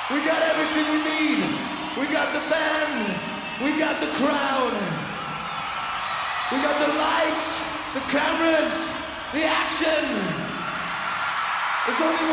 We got everything we need. We got the band. We got the crowd. We got the lights, the cameras, the action. There's only